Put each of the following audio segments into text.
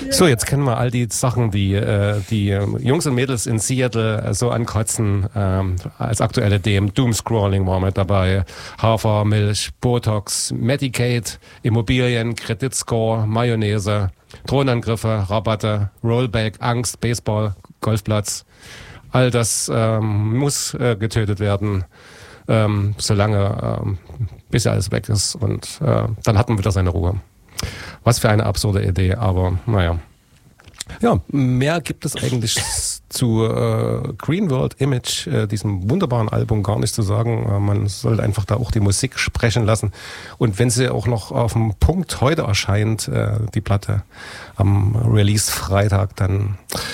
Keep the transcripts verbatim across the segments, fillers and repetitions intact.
So, jetzt kennen wir all die Sachen, die äh, die Jungs und Mädels in Seattle äh, so ankotzen. Ähm, als aktuelle Themen Doomscrolling war mit dabei, Hafermilch, Botox, Medicaid, Immobilien, Kreditscore, Mayonnaise, Drohnenangriffe, Rabatte, Rollback, Angst, Baseball, Golfplatz. All das ähm, muss äh, getötet werden, ähm, solange ähm, bis alles weg ist. Und äh, dann hat man wieder seine Ruhe. Was für eine absurde Idee, aber naja. Ja, mehr gibt es eigentlich zu äh, Green World Image, äh, diesem wunderbaren Album, gar nicht zu sagen. Äh, man sollte einfach da auch die Musik sprechen lassen. Und wenn sie auch noch auf dem Punkt heute erscheint, äh, die Platte am Release-Freitag, dann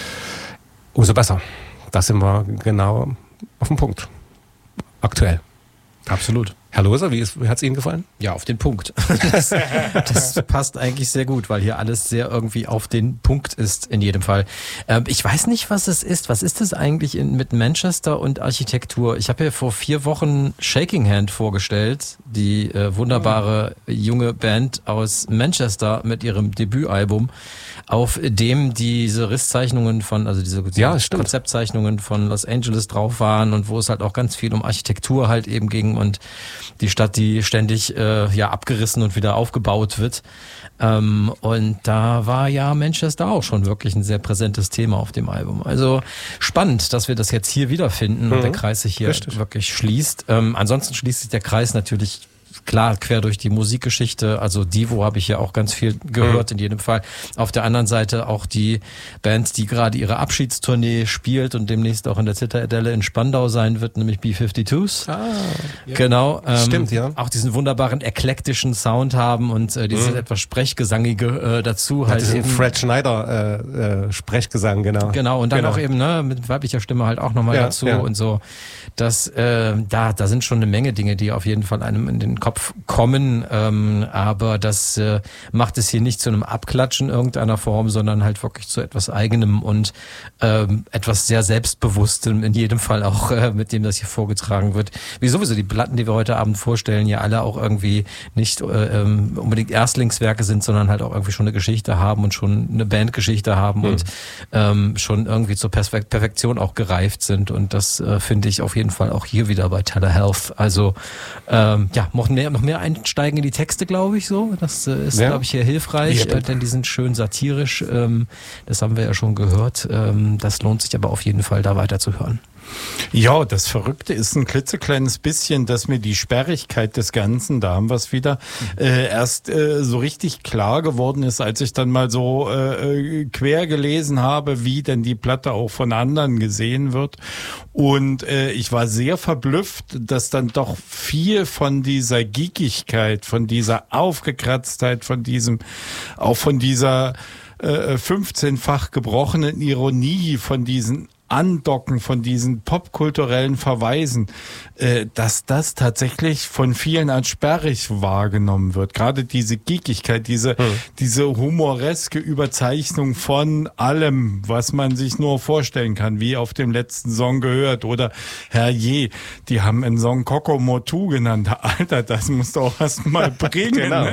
umso besser. Da sind wir genau auf dem Punkt. Aktuell. Absolut. Herr Loser, wie, wie hat es Ihnen gefallen? Ja, auf den Punkt. Das, das passt eigentlich sehr gut, weil hier alles sehr irgendwie auf den Punkt ist in jedem Fall. Ähm, ich weiß nicht, was es ist. Was ist das eigentlich in, mit Manchester und Architektur? Ich habe ja vor vier Wochen Shaking Hand vorgestellt, die äh, wunderbare junge Band aus Manchester mit ihrem Debütalbum, auf dem diese Risszeichnungen von, also diese, diese ja, Konzeptzeichnungen von Los Angeles drauf waren und wo es halt auch ganz viel um Architektur halt eben ging und die Stadt, die ständig äh, ja abgerissen und wieder aufgebaut wird. Ähm, und da war ja Manchester auch schon wirklich ein sehr präsentes Thema auf dem Album. Also spannend, dass wir das jetzt hier wiederfinden mhm. und der Kreis sich hier Richtig. wirklich schließt. Ähm, ansonsten schließt sich der Kreis natürlich klar quer durch die Musikgeschichte, also Divo habe ich ja auch ganz viel gehört, mhm. in jedem Fall. Auf der anderen Seite auch die Band, die gerade ihre Abschiedstournee spielt und demnächst auch in der Zitadelle in Spandau sein wird, nämlich B fünfundfünfzig. Ah, ja. Genau. Ähm, Stimmt, ja. Auch diesen wunderbaren eklektischen Sound haben und äh, dieses mhm. etwas Sprechgesangige äh, dazu. Ja, halt diesen eben Fred Schneider äh, äh, Sprechgesang, genau. Genau, und dann genau. auch eben ne mit weiblicher Stimme halt auch nochmal ja, dazu ja. und so. Das, äh, da, da sind schon eine Menge Dinge, die auf jeden Fall einem in den Kopf kommen, ähm, aber das äh, macht es hier nicht zu einem Abklatschen irgendeiner Form, sondern halt wirklich zu etwas Eigenem und ähm, etwas sehr Selbstbewusstem, in jedem Fall auch, äh, mit dem das hier vorgetragen wird. Wie sowieso die Platten, die wir heute Abend vorstellen, ja alle auch irgendwie nicht äh, ähm, unbedingt Erstlingswerke sind, sondern halt auch irgendwie schon eine Geschichte haben und schon eine Bandgeschichte haben mhm. und ähm, schon irgendwie zur Perfe- Perfektion auch gereift sind und das äh, finde ich auf jeden Fall auch hier wieder bei Telehealth. Also ähm, ja, noch mehr, noch mehr einsteigen in die Texte, glaube ich, so. Das äh, ist, ja. glaube ich, hier hilfreich, ja. äh, denn die sind schön satirisch. Ähm, das haben wir ja schon gehört. Ähm, das lohnt sich aber auf jeden Fall, da weiterzuhören. Ja, das Verrückte ist ein klitzekleines bisschen, dass mir die Sperrigkeit des Ganzen, da haben wir es wieder, äh, erst äh, so richtig klar geworden ist, als ich dann mal so äh, quer gelesen habe, wie denn die Platte auch von anderen gesehen wird. Und äh, ich war sehr verblüfft, dass dann doch viel von dieser Geekigkeit, von dieser Aufgekratztheit, von diesem, auch von dieser äh, fünfzehnfach gebrochenen Ironie, von diesen Andocken, von diesen popkulturellen Verweisen, äh, dass das tatsächlich von vielen als sperrig wahrgenommen wird. Gerade diese Geekigkeit, diese, hm. diese humoreske Überzeichnung von allem, was man sich nur vorstellen kann, wie auf dem letzten Song gehört. Oder herrje, die haben einen Song Kokomo zwei genannt. Alter, das musst du auch erst mal bringen. Genau.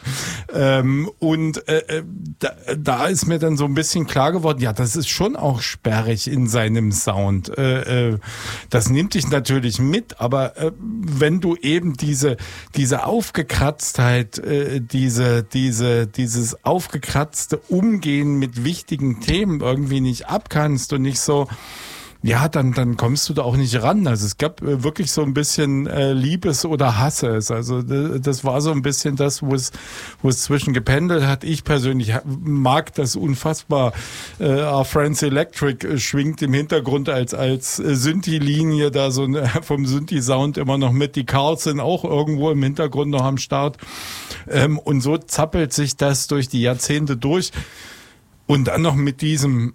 ähm, und äh, da, da ist mir dann so ein bisschen klar geworden, ja, das ist schon auch sperrig in seinem seinem Sound. Äh, äh, das nimmt dich natürlich mit, aber äh, wenn du eben diese diese Aufgekratztheit, äh, diese diese dieses aufgekratzte Umgehen mit wichtigen Themen irgendwie nicht abkannst und nicht so, ja, dann dann kommst du da auch nicht ran. Also es gab äh, wirklich so ein bisschen äh, Liebes oder Hasses. Also d- das war so ein bisschen das, wo es wo es zwischen gependelt hat. Ich persönlich mag das unfassbar. Äh, Our Friends Electric äh, schwingt im Hintergrund als als äh, Synthi-Linie da so äh, vom Synthi-Sound immer noch mit. Die Carlson auch irgendwo im Hintergrund noch am Start. Ähm, und so zappelt sich das durch die Jahrzehnte durch. Und dann noch mit diesem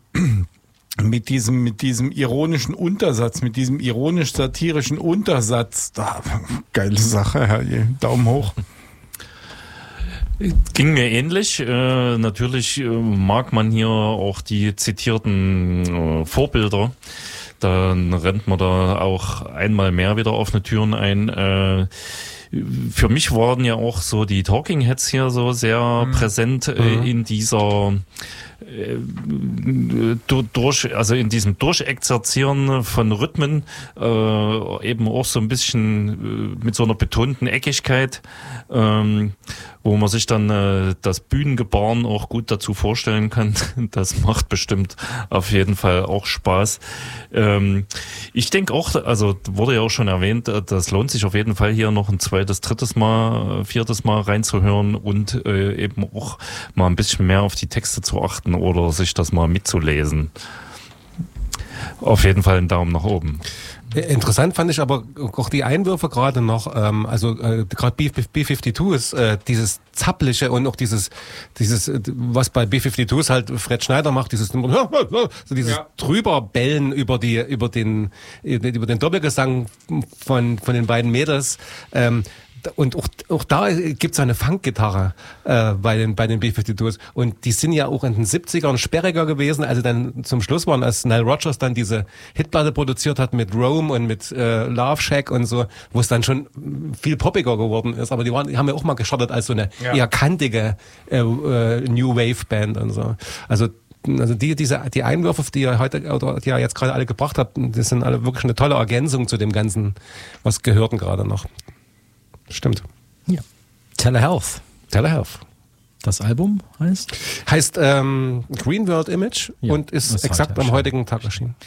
mit diesem, mit diesem ironischen Untersatz, mit diesem ironisch-satirischen Untersatz. Da, geile Sache, Herr Je. Daumen hoch. Ging mir ähnlich. Äh, natürlich äh, mag man hier auch die zitierten äh, Vorbilder. Dann rennt man da auch einmal mehr wieder offene Türen ein. Äh, für mich waren ja auch so die Talking Heads hier so sehr mhm. präsent äh, mhm. in dieser durch, also in diesem Durchexerzieren von Rhythmen äh, eben auch so ein bisschen äh, mit so einer betonten Eckigkeit, ähm, wo man sich dann äh, das Bühnengebaren auch gut dazu vorstellen kann. Das macht bestimmt auf jeden Fall auch Spaß. Ähm, ich denke auch, also wurde ja auch schon erwähnt, das lohnt sich auf jeden Fall hier noch ein zweites, drittes Mal, viertes Mal reinzuhören und äh, eben auch mal ein bisschen mehr auf die Texte zu achten oder sich das mal mitzulesen. Auf jeden Fall einen Daumen nach oben. Interessant fand ich aber auch die Einwürfe gerade noch, ähm, also äh, gerade B fünfundfünfzig ist äh, dieses Zappliche und auch dieses, dieses, was bei B fünfundfünfzig ist halt Fred Schneider macht, dieses so dieses ja. Drüberbellen über die, über den, über den Doppelgesang von von den beiden Mädels. Ähm, Und auch, auch da gibt's eine Funkgitarre äh, bei den bei den B fünfundfünfzig und die sind ja auch in den siebzigern sperriger gewesen, also dann zum Schluss waren, als Nile Rodgers dann diese Hitplatte produziert hat mit Rome und mit äh, Love Shack und so, wo es dann schon viel poppiger geworden ist, aber die waren, die haben ja auch mal gestartet als so eine ja. eher kantige äh, äh, New Wave Band und so. Also Also die, diese, die Einwürfe, die ihr heute, oder die ihr jetzt gerade alle gebracht habt, das sind alle wirklich eine tolle Ergänzung zu dem Ganzen, was gehörten gerade noch. Stimmt. Ja. Telehealth. Telehealth. Das Album heißt? Heißt ähm, Green World Image ja, und ist, ist exakt heute am heutigen Tag erschienen.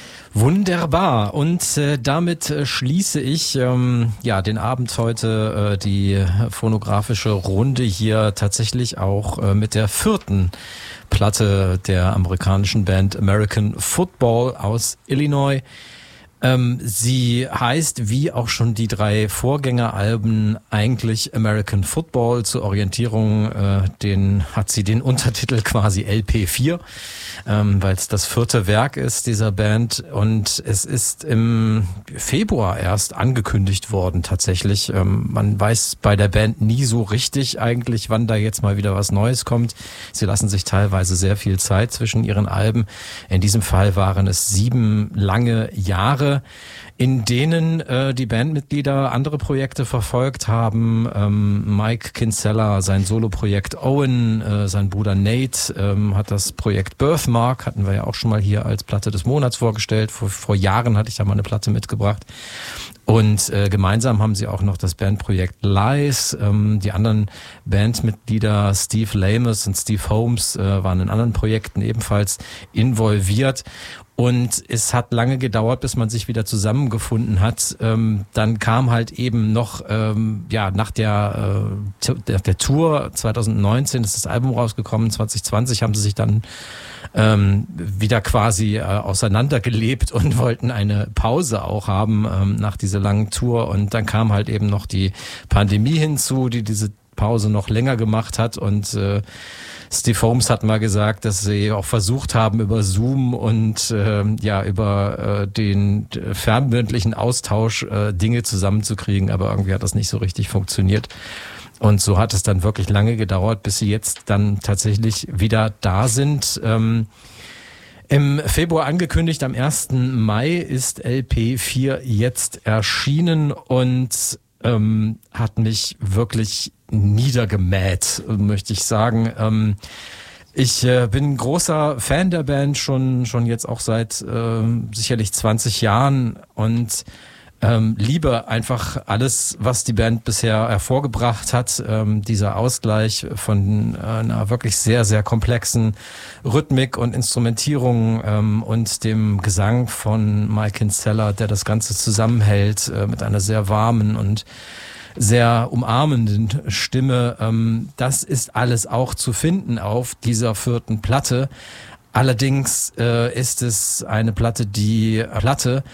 Wunderbar. Und äh, damit äh, schließe ich ähm, ja den Abend heute, äh, die phonographische Runde hier tatsächlich auch äh, mit der vierten Platte der amerikanischen Band American Football aus Illinois. Ähm, sie heißt, wie auch schon die drei Vorgängeralben, eigentlich American Football. Zur Orientierung äh, den hat sie den Untertitel quasi L P vier, ähm, weil es das vierte Werk ist dieser Band. Und es ist im Februar erst angekündigt worden tatsächlich. Ähm, man weiß bei der Band nie so richtig eigentlich, wann da jetzt mal wieder was Neues kommt. Sie lassen sich teilweise sehr viel Zeit zwischen ihren Alben. In diesem Fall waren es sieben lange Jahre, in denen äh, die Bandmitglieder andere Projekte verfolgt haben. Ähm, Mike Kinsella, sein Soloprojekt Owen, äh, sein Bruder Nate ähm, hat das Projekt Birthmark, hatten wir ja auch schon mal hier als Platte des Monats vorgestellt. Vor, vor Jahren hatte ich da mal eine Platte mitgebracht. Und äh, gemeinsam haben sie auch noch das Bandprojekt Lies. Ähm, die anderen Bandmitglieder Steve Lamus und Steve Holmes äh, waren in anderen Projekten ebenfalls involviert. Und es hat lange gedauert, bis man sich wieder zusammengefunden hat. Ähm, dann kam halt eben noch, ähm, ja, nach der, äh, der, der Tour zwanzig neunzehn ist das Album rausgekommen, zwanzig zwanzig haben sie sich dann ähm, wieder quasi äh, auseinandergelebt und wollten eine Pause auch haben ähm, nach dieser langen Tour. Und dann kam halt eben noch die Pandemie hinzu, die diese Pause noch länger gemacht hat. Und äh, Steve Holmes hat mal gesagt, dass sie auch versucht haben, über Zoom und äh, ja über äh, den fernmündlichen Austausch äh, Dinge zusammenzukriegen, aber irgendwie hat das nicht so richtig funktioniert. Und so hat es dann wirklich lange gedauert, bis sie jetzt dann tatsächlich wieder da sind. Ähm, Im Februar angekündigt, am ersten Mai ist L P vier jetzt erschienen und ähm, hat mich wirklich niedergemäht, möchte ich sagen. Ähm, ich äh, bin ein großer Fan der Band, schon schon jetzt auch seit äh, sicherlich zwanzig Jahren und ähm, liebe einfach alles, was die Band bisher hervorgebracht hat. Ähm, dieser Ausgleich von äh, einer wirklich sehr, sehr komplexen Rhythmik und Instrumentierung ähm, und dem Gesang von Mike Kinsella, der das Ganze zusammenhält äh, mit einer sehr warmen und sehr umarmenden Stimme. Ähm, das ist alles auch zu finden auf dieser vierten Platte. Allerdings äh, ist es eine Platte, die Platte